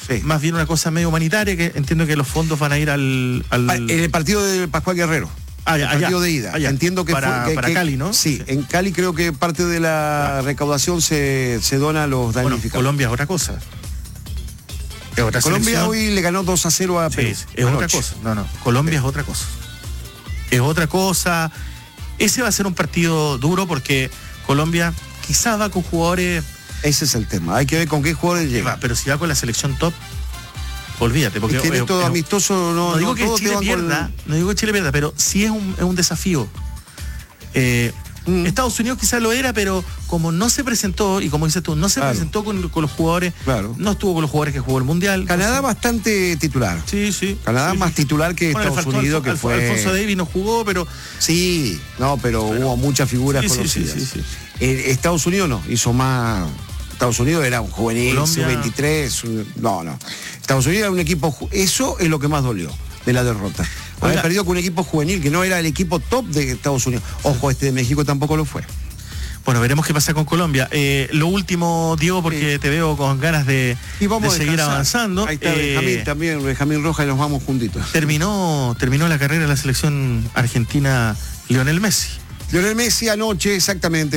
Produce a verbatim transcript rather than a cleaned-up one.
Sí. Más bien una cosa medio humanitaria, que entiendo que los fondos van a ir al... al... En el partido de Pascual Guerrero. Ah, ya, el partido allá, de ida. allá. Entiendo que para, fue, que, para que, Cali, ¿no? Sí, sí, en Cali creo que parte de la recaudación se, se dona a los damnificados. Bueno, Colombia es otra cosa. Es otra Colombia selección. hoy le ganó dos a cero a Perú. Sí, es otra anoche. cosa. No, no. Colombia sí. es otra cosa. Es otra cosa. Ese va a ser un partido duro porque Colombia quizás va con jugadores. Ese es el tema. Hay que ver con qué jugadores llega. Pero si va con la selección top, olvídate. Porque es que en es, esto es, amistoso no. No digo no, que todo Chile te pierda, con... no digo que Chile pierda, pero sí es un, es un desafío. Eh, mm. Estados Unidos quizás lo era, pero como no se presentó, y como dices tú, no se claro. presentó con, con los jugadores, claro. no estuvo con los jugadores que jugó el Mundial. Canadá no sé. bastante titular. Sí, sí. Canadá sí, más sí. titular que bueno, Estados Unidos, que Alf fue... Alfonso Davies no jugó, pero... Sí, no, pero, pero... hubo muchas figuras sí, conocidas. Sí, sí, sí, sí. Eh, Estados Unidos no, hizo más... Estados Unidos era un juvenil, Colombia... veintitrés, no, no. Estados Unidos era un equipo... Eso es lo que más dolió de la derrota. Haber perdido con un equipo juvenil que no era el equipo top de Estados Unidos. Ojo, este de México tampoco lo fue. Bueno, veremos qué pasa con Colombia. Eh, lo último, Diego, porque sí. te veo con ganas de, y vamos de seguir avanzando. Ahí está eh, Benjamín también, Benjamín Rojas, y nos vamos juntitos. Terminó, terminó la carrera de la selección argentina Lionel Messi. Lionel Messi anoche, exactamente.